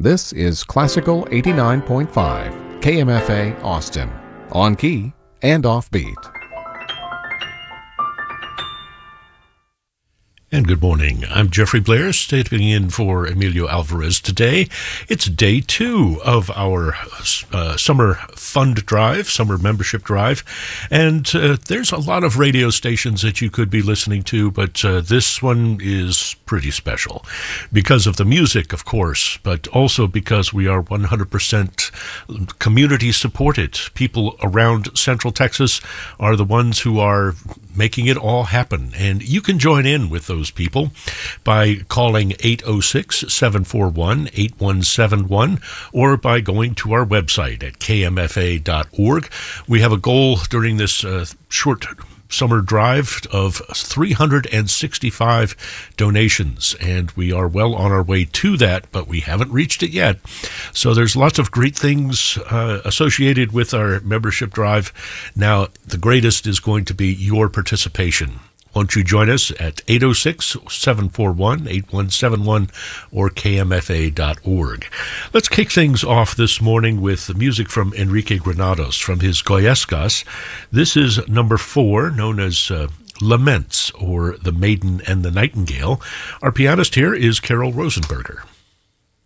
This is Classical 89.5, KMFA Austin, on key and offbeat. And good morning. I'm Jeffrey Blair, stepping in for Emilio Alvarez today. It's day 2 of our summer fund drive, summer membership drive. And there's a lot of radio stations that you could be listening to, but this one is pretty special because of the music, of course, but also because we are 100% community supported. People around Central Texas are the ones who are making it all happen. And you can join in with those people by calling 806-741-8171 or by going to our website at kmfa.org. We have a goal during this short summer drive of 365 donations, and we are well on our way to that, but we haven't reached it yet. So there's lots of great things associated with our membership drive. Now, the greatest is going to be your participation. Won't you join us at 806-741-8171 or kmfa.org. Let's kick things off this morning with the music from Enrique Granados from his Goyescas. This is number 4, known as Laments, or The Maiden and the Nightingale. Our pianist here is Carol Rosenberger.